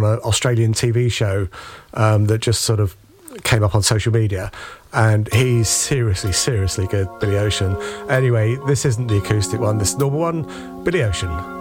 an Australian TV show that just sort of came up on social media, and he's seriously good, Billy Ocean. Anyway, this isn't the acoustic one, this is the normal one, Billy Ocean.